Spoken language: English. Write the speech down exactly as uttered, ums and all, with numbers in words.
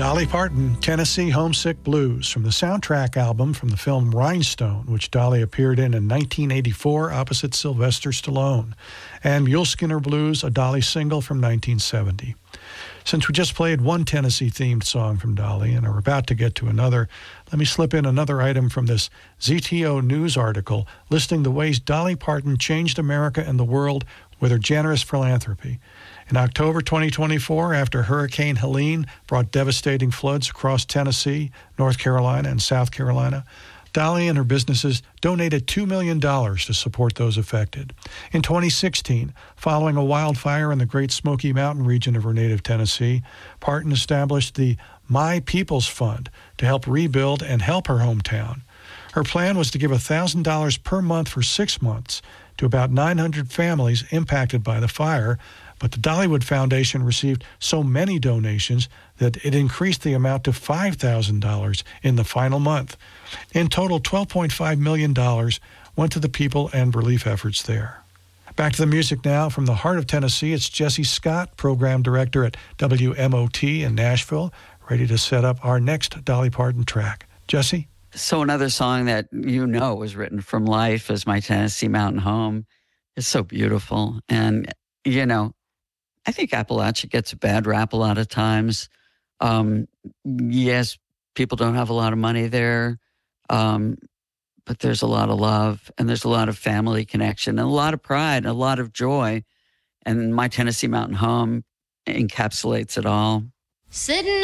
Dolly Parton, Tennessee Homesick Blues, from the soundtrack album from the film Rhinestone, which Dolly appeared in in nineteen eighty-four opposite Sylvester Stallone, and Muleskinner Blues, a Dolly single from nineteen seventy. Since we just played one Tennessee-themed song from Dolly and are about to get to another, let me slip in another item from this Z T O News article listing the ways Dolly Parton changed America and the world with her generous philanthropy. In October twenty twenty-four, after Hurricane Helene brought devastating floods across Tennessee, North Carolina, and South Carolina, Dolly and her businesses donated two million dollars to support those affected. In twenty sixteen, following a wildfire in the Great Smoky Mountain region of her native Tennessee, Parton established the My People's Fund to help rebuild and help her hometown. Her plan was to give one thousand dollars per month for six months to about nine hundred families impacted by the fire, but the Dollywood Foundation received so many donations that it increased the amount to five thousand dollars in the final month. In total, twelve point five million dollars went to the people and relief efforts there. Back to the music now. From the heart of Tennessee, it's Jesse Scott, program director at W M O T in Nashville, ready to set up our next Dolly Parton track. Jesse? So another song that you know was written from life is My Tennessee Mountain Home. It's so beautiful. And, you know, I think Appalachia gets a bad rap a lot of times. Um, yes, people don't have a lot of money there, um, but there's a lot of love and there's a lot of family connection and a lot of pride and a lot of joy. And My Tennessee Mountain Home encapsulates it all. Sitting